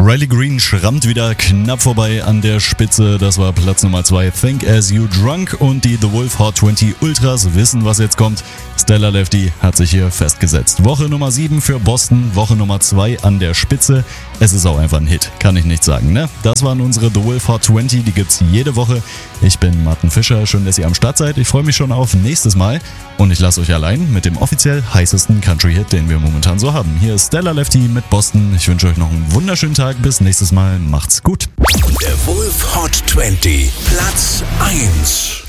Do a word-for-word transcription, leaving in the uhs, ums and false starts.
Riley Green schrammt wieder knapp vorbei an der Spitze. Das war Platz Nummer zwei, Think As You Drunk. Und die The Wolf Hot zwanzig Ultras wissen, was jetzt kommt. Stellar Lefty hat sich hier festgesetzt. Woche Nummer sieben für Boston, Woche Nummer zwei an der Spitze. Es ist auch einfach ein Hit, kann ich nicht sagen, ne? Das waren unsere The Wolf Hot zwanzig, die gibt's jede Woche. Ich bin Martin Fischer, schön, dass ihr am Start seid. Ich freue mich schon auf nächstes Mal. Und ich lasse euch allein mit dem offiziell heißesten Country-Hit, den wir momentan so haben. Hier ist Stellar Lefty mit Boston. Ich wünsche euch noch einen wunderschönen Tag. Bis nächstes Mal. Macht's gut. Der Wolf Hot zwanzig, Platz eins.